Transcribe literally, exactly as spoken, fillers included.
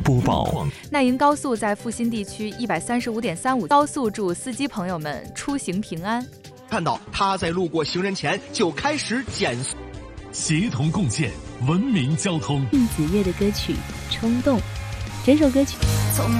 播报。 奈营高速在阜新地区一百三十五点三五，高速祝司机朋友们出行平安。 看到他在路过行人前就开始减速， 协同共建文明交通。 应子月的歌曲《冲动》，整首歌曲。 从